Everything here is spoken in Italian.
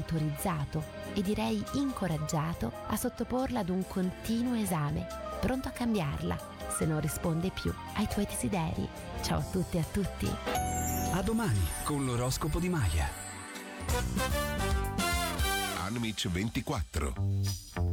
autorizzato e direi incoraggiato a sottoporla ad un continuo esame, pronto a cambiarla se non risponde più ai tuoi desideri. Ciao a tutte e a tutti. A domani con l'oroscopo di Maya. Anmic 24